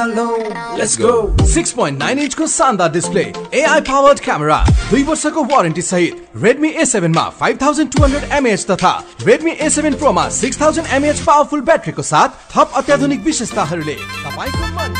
Let's go. 6.9 inch को शानदार display, AI powered camera, 2 वर्षको वारेन्टी सहित Redmi A7 मा 5200 mAh तथा Redmi A7 Pro मा 6000 mAh पावरफुल ब्याट्रीको साथ थप अत्याधुनिक विशेषताहरूले तपाईको मन